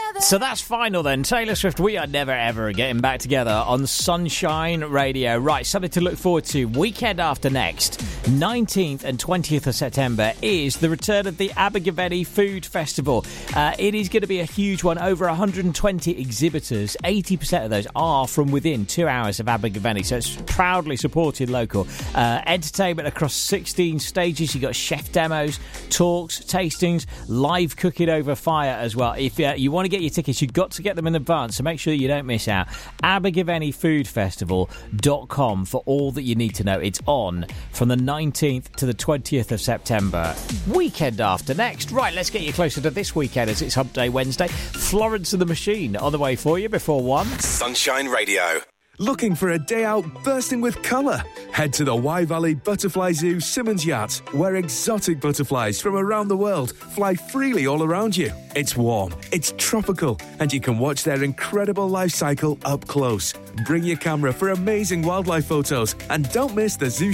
So that's final then. Taylor Swift, we are never ever getting back together on Sunshine Radio. Right, something to look forward to. Weekend after next, 19th and 20th of September, is the return of the Abergavenny Food Festival. It is going to be a huge one. Over 120 exhibitors. 80% of those are from within 2 hours of Abergavenny, so it's proudly supported local. Entertainment across 16 stages. You've got chef demos, talks, tastings, live cooking over fire as well. If you want to get your tickets, you've got to get them in advance, so make sure you don't miss out. AbergavennyFoodFestival.com for all that you need to know. It's on from the 19th to the 20th of September. Weekend after next. Right, let's get you closer to this weekend as it's Hump Day Wednesday. Florence and the Machine on the way for you before 1. Sunshine Radio. Looking for a day out bursting with colour? Head to the Wye Valley Butterfly Zoo Simmons Yacht, where exotic butterflies from around the world fly freely all around you. It's warm, it's tropical, and you can watch their incredible life cycle up close. Bring your camera for amazing wildlife photos, and don't miss the zoo